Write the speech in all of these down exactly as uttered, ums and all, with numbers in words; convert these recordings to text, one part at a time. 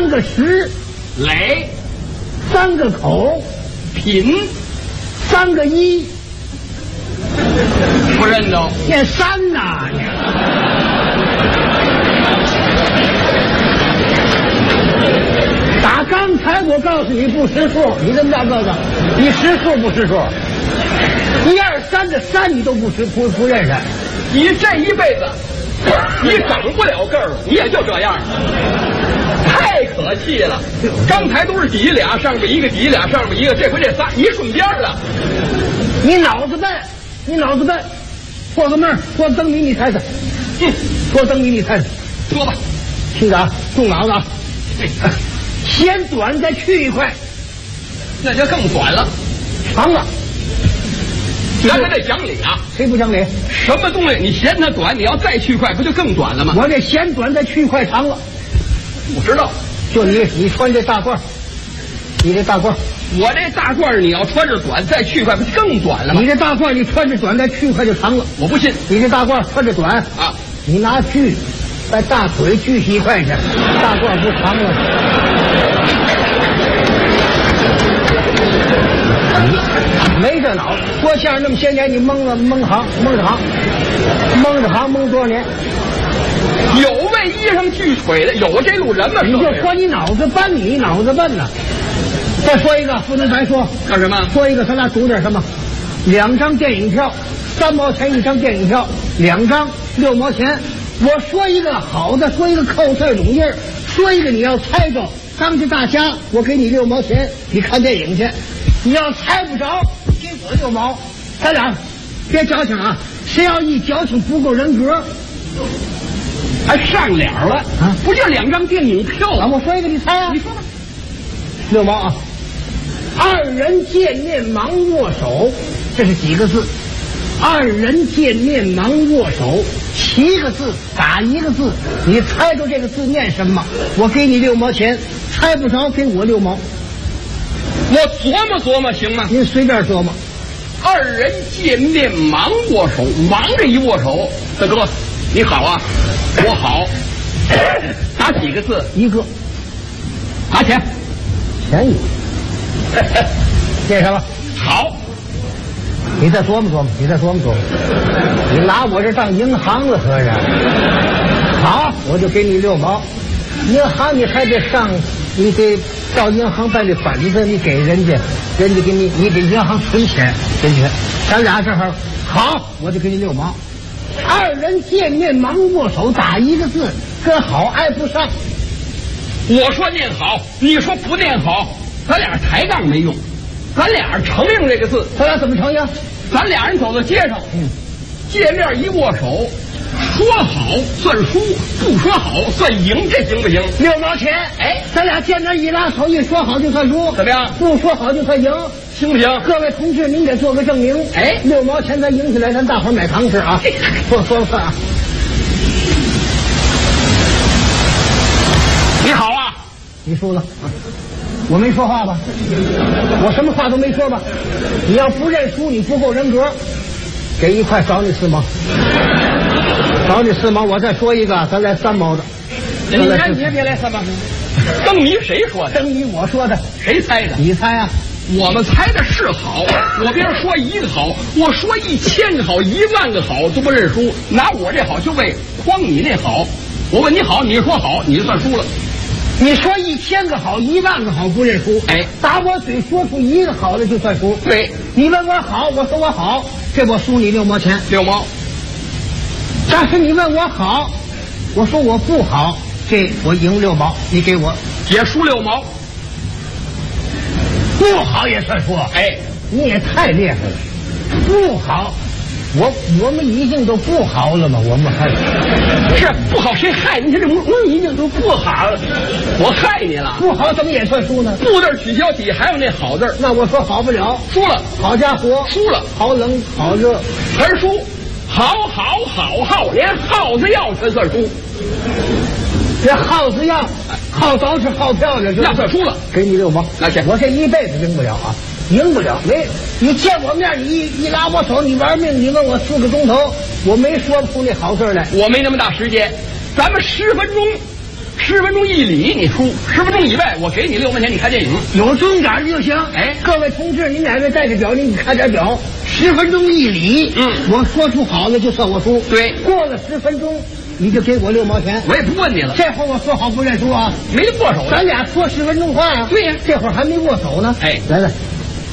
个十， 垒； 三个口， 品； 三个一， 不认得。 念三呐！打刚才我告诉你不识数，你这么大个子，你识数不识数？一二三的三你都不识不不认识， 你这一辈子，你长不了个儿，你也就这样，太可气了。刚才都是底下俩，上面一个，底下俩，上面一个，这回这仨一顺边了。 你脑子笨，你脑子笨，破个闷儿，破灯谜你猜猜， 嗯， 破灯谜你猜猜， 说吧， 听着啊，动脑子啊，嫌短再去一块， 那就更短了， 长了。 咱还得讲理啊！ 谁不讲理？ 什么东西你嫌它短，你要再去快，不就更短了吗？ 我这嫌短再去快长了。 不知道， 就你，你穿这大褂，你这大褂， 我这大褂你要穿着短再去快，不就更短了吗？ 你这大褂你穿着短再去快就长了。 我不信。 你这大褂穿着短啊， 你拿锯在大腿锯一块去，大褂不长了。没这脑子，说相声那么些年，你蒙了蒙行，蒙着行，蒙着行，蒙多少年？ 有为衣裳锯腿的，有这路人吗？ 你就说你脑子笨，你脑子笨呐！再说一个，不能白说。 干什么？ 说一个，咱俩赌点什么？两张电影票，三毛钱一张电影票，两张六毛钱。我说一个好的，说一个扣字拢印儿，说一个你要猜着，当着大家我给你六毛钱，你看电影去。你要猜不着，给我六毛。咱俩别矫情啊！谁要一矫情不够人格， 还上脸了啊！不就两张电影票啊？我说一个，你猜啊？ 你说吧。 六毛啊！二人见面忙握手，这是几个字？二人见面忙握手，七个字打一个字，你猜着这个字念什么？我给你六毛钱，猜不着给我六毛。 我琢磨琢磨行吗？ 您随便琢磨。 二人见面忙握手，忙着一握手，大哥你好啊，我好，打几个字？ 一个。 拿钱， 钱一个。念什么？ 好。 你再琢磨琢磨，你再琢磨琢磨。你拿我这当银行了，合着？好，我就给你六毛。银行你还得上，你得到银行办这本子，你给人家，人家给你，你给银行存钱，人家咱俩这儿好，我就给你六毛。二人见面忙握手，打一个字，跟好挨不上。 我说念好，你说不念好，咱俩抬杠没用，咱俩承认这个字。 咱俩怎么承认？ 咱俩人走到街上，嗯，见面一握手，说好算输，不说好算赢，这行不行？ 六毛钱， 哎， 咱俩见面一拉手，一说好就算输， 怎么样？ 不说好就算赢， 行不行？ 各位同志，您得做个证明。 哎， 六毛钱咱赢起来，咱大伙儿买糖吃啊！说说算啊！ 你好啊， 你输了，我没说话吧？我什么话都没说吧？你要不认输，你不够人格，给一块找你四毛，找你四毛。我再说一个，咱来三毛的。 你先别别来三毛。灯谜谁说的？ 灯谜我说的。 谁猜的？ 你猜啊？ 我们猜的是好，我别人说一个好，我说一千个好，一万个好都不认输，拿我这好就为诓你那好。我问你好，你说好，你就算输了。 你说一千个好，一万个好不认输， 哎， 打我嘴说出一个好的就算输。 对， 你问我好，我说我好，这我输你六毛钱， 六毛。 但是你问我好，我说我不好，这我赢六毛，你给我也输六毛。 不好也算输， 哎， 你也太厉害了，不好。我我们已经都不好了吗？我们还是不好，谁害你？这我们已经都不好了，我害你了。 不好怎么也算输呢？ 不字取消底还有那好字， 那我说好不了， 输了。 好家伙， 输了。 好冷，好热， 全输。好好好好，连耗子药全算输。 这耗子药，耗早是耗票的， 那算输了。 给你六毛， 拿钱。 我这一辈子赢不了啊。赢不了，没你见我面，你一一拉我手，你玩命，你问我四个钟头，我没说出那好字来。 我没那么大时间，咱们十分钟， 十分钟一里你出，十分钟以外我给你六块钱，你看电影。 有钟点就行。 哎， 各位同志，您哪位带着表，您看点表，十分钟一里。 嗯， 我说出好了就算我输。 对， 过了十分钟，你就给我六毛钱。 我也不问你了。 这会儿我说好不认输啊， 没得过手的。 咱俩说十分钟话呀。 对呀， 这会儿还没握手呢。 哎， 来来，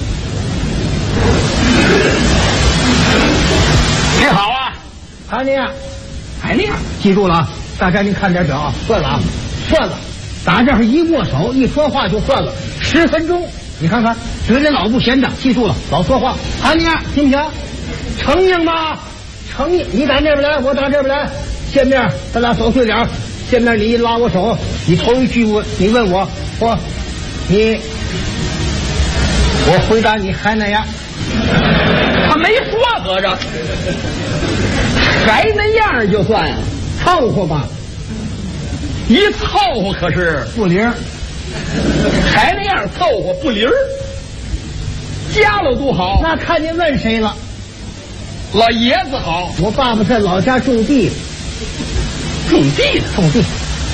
你好啊， 还那样， 还那样。 记住了啊，大家您看点表啊，算了啊，算了，打这儿一握手一说话就算了，十分钟，你看看，指着老不闲着，记住了，老说话，还那样，行不行？承应吧，承应，你打这边来，我打这边来，见面咱俩手对脸，见面你一拉我手，你头一句问，你问我，我，你，我回答你还那样。 他没说合着，还那样就算凑合吧， 一凑合可是不灵， 还那样凑合不灵儿，家了多好。 那看您问谁了。 老爷子好， 我爸爸在老家种地， 种地的种地。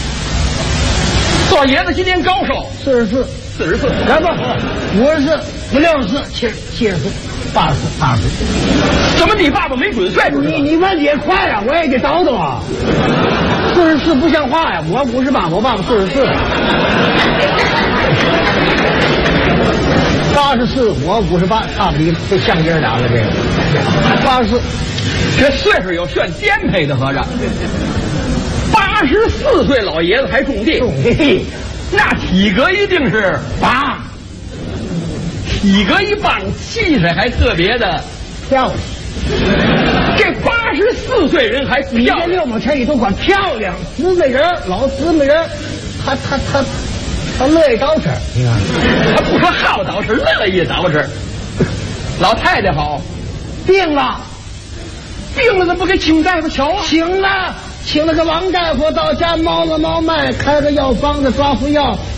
老爷子今年高寿？ 四十四， 四十四。 来吧，五十四，五六十四，七十七十四，八十四，八十四。 怎么你爸爸没准岁数？ 你你问的也快啊，我也得叨叨啊。四十四不像话呀，我五十八，我爸爸四十四。八十四，我五十八，差不离，这像爷俩了这个。八十四， 这岁数有炫颠沛的合着。八十四岁老爷子还种地， 种地， 那体格一定是棒， 体格一棒，气势还特别的漂亮。 这八十四岁人还你漂亮， 这六毛钱你都管漂亮，姊妹人，老姊妹人，他他他他乐意捯饬，你看， 他不说好捯饬，乐意捯饬。老太太好， 病了， 病了怎么不给请大夫瞧啊？ 请了，请了个王大夫到家猫了猫脉，开个药方子抓副药。